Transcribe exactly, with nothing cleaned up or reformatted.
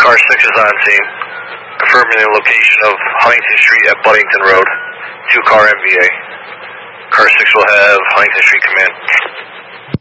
Car six is on scene, confirming the location of Huntington Street at Buddington Road, two car M V A. Car six will have Huntington Street command.